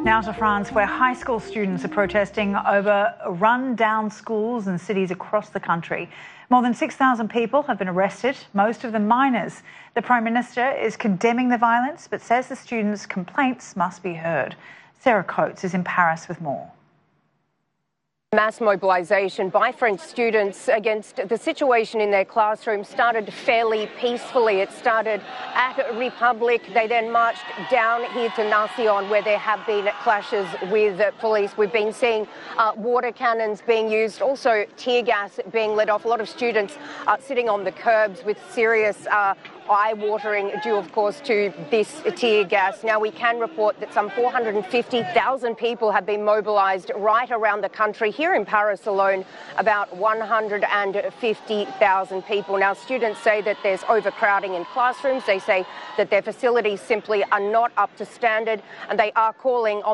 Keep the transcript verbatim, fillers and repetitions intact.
Now to France, where high school students are protesting over run-down schools in cities across the country. More than six thousand people have been arrested, most of them minors. The Prime Minister is condemning the violence, but says the students' complaints must be heard. Sarah Coates is in Paris with more. Mass mobilisation by French students against the situation in their classroom started fairly peacefully. It started at Republic. They then marched down here to Nation, where there have been clashes with police. We've been seeing uh, water cannons being used, also tear gas being let off. A lot of students uh, sitting on the curbs with serious uh, eye-watering due, of course, to this tear gas. Now, we can report that some four hundred fifty thousand people have been mobilised right around the country. Here in Paris alone, about one hundred fifty thousand people. Now, students say that there's overcrowding in classrooms. They say that their facilities simply are not up to standard, and they are calling on